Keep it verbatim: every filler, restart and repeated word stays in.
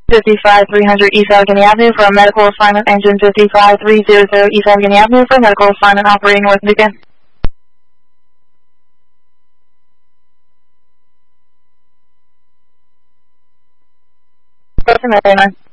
fifty-five three hundred East Allegheny Avenue for a medical assignment. Engine fifty-five three hundred East Allegheny Avenue for a medical assignment operating north and again. Go to Mary nine.